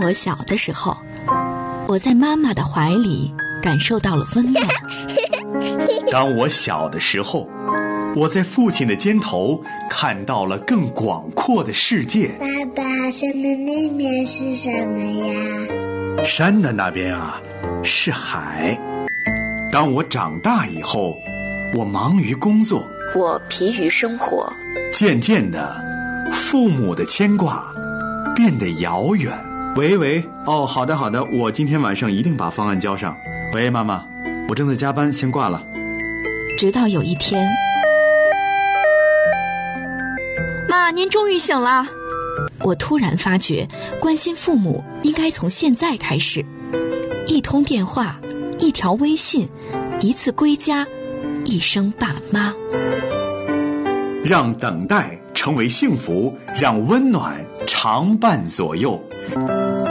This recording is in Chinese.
我小的时候，我在妈妈的怀里感受到了温暖。 当我小的时候，我在父亲的肩头看到了更广阔的世界。 爸爸，山的那边是什么呀？ 山的那边啊，是海。当我长大以后，我忙于工作， 我疲于生活， 渐渐的，父母的牵挂变得遥远。喂，哦，好的，我今天晚上一定把方案交上。喂，妈妈，我正在加班，先挂了。 直到有一天，妈，您终于醒了。我突然发觉，关心父母应该从现在开始，一通电话，一条微信，一次归家，一声爸妈。 让等待成为幸福，让温暖常伴左右。